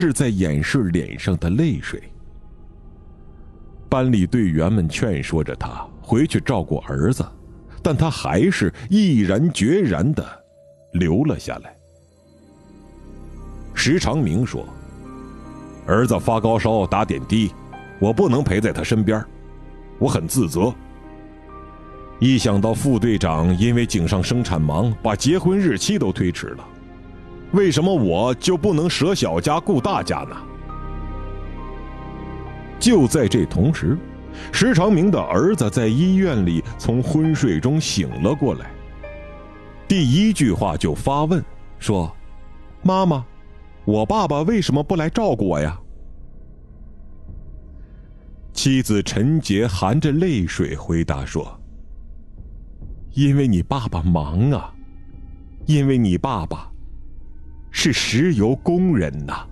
是在掩饰脸上的泪水。班里队员们劝说着他回去照顾儿子，但他还是毅然决然地留了下来。石长明说：“儿子发高烧打点滴，我不能陪在他身边，我很自责。一想到副队长因为井上生产忙，把结婚日期都推迟了，为什么我就不能舍小家顾大家呢？”就在这同时，石长明的儿子在医院里从昏睡中醒了过来，第一句话就发问说：“妈妈，我爸爸为什么不来照顾我呀？”妻子陈洁含着泪水回答说：“因为你爸爸忙啊，因为你爸爸是石油工人呐。”